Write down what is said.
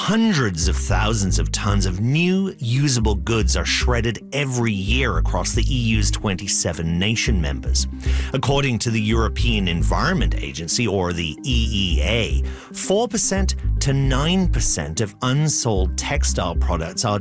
Hundreds of thousands of tons of new usable goods are shredded every year across the EU's 27 nation members. According to the European Environment Agency, or the EEA, 4% to 9% of unsold textile products are